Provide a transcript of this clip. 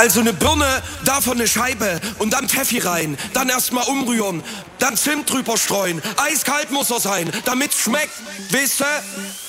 Also eine Birne, davon eine Scheibe und dann Teffi rein. Dann erstmal umrühren, dann Zimt drüber streuen. Eiskalt muss er sein, damit's schmeckt, wisst ihr?